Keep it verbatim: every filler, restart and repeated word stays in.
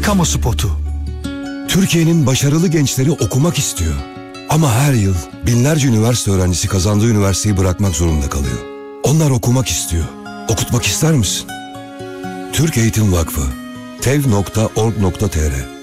kamu spotu. Türkiye'nin başarılı gençleri okumak istiyor. Ama her yıl binlerce üniversite öğrencisi kazandığı üniversiteyi bırakmak zorunda kalıyor. Onlar okumak istiyor. Okutmak ister misin? Türk Eğitim Vakfı tev nokta org nokta tr